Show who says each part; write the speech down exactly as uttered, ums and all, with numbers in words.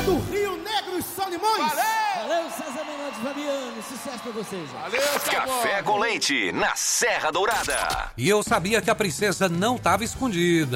Speaker 1: do Rio Negro e Solimões.
Speaker 2: Valeu! Valeu, César Menotti Fabiano. Sucesso pra vocês.
Speaker 3: Valeu,
Speaker 4: Café com Leite, na Serra Dourada.
Speaker 5: E eu sabia que a princesa não estava escondida.